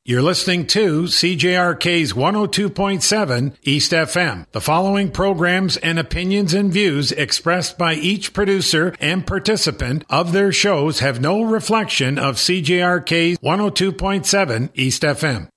You're listening to CJRK's 102.7 East FM. The following programs and opinions and views expressed by each producer and participant of their shows have no reflection of CJRK's 102.7 East FM.